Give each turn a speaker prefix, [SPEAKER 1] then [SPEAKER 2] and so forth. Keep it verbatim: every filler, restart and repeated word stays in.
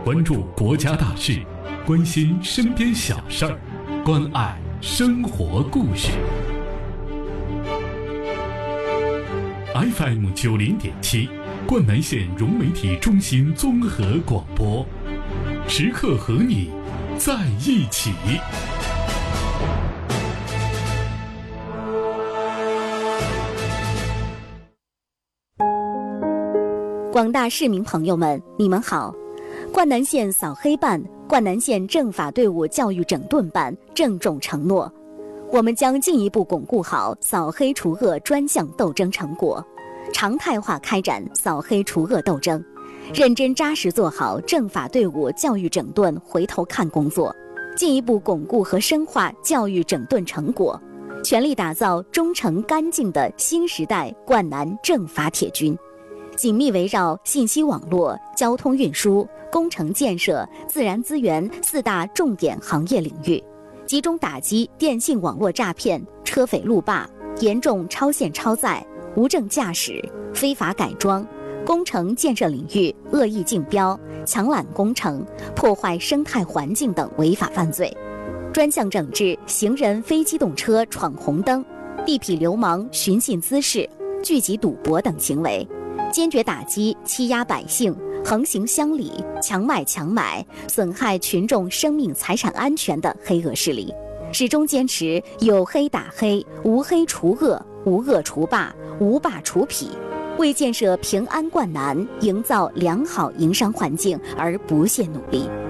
[SPEAKER 1] 关注国家大事，关心身边小事儿，关爱生活故事。F M 九零点七，灌南县融媒体中心综合广播，时刻和你在一起。
[SPEAKER 2] 广大市民朋友们，你们好！灌南县扫黑办、灌南县政法队伍教育整顿办郑重承诺，我们将进一步巩固好扫黑除恶专项斗争成果，常态化开展扫黑除恶斗争，认真扎实做好政法队伍教育整顿回头看工作，进一步巩固和深化教育整顿成果，全力打造忠诚干净的新时代灌南政法铁军。紧密围绕信息网络、交通运输、工程建设、自然资源四大重点行业领域，集中打击电信网络诈骗、车匪路霸、严重超限超载、无证驾驶、非法改装、工程建设领域恶意竞标、抢揽工程、破坏生态环境等违法犯罪，专项整治行人非机动车闯红灯、地痞流氓寻衅滋事、聚集赌博等行为，坚决打击欺压百姓、横行乡里、强卖强买、损害群众生命财产安全的黑恶势力，始终坚持有黑打黑、无黑除恶、无恶除霸、无霸除痞，为建设平安灌南、营造良好营商环境而不懈努力。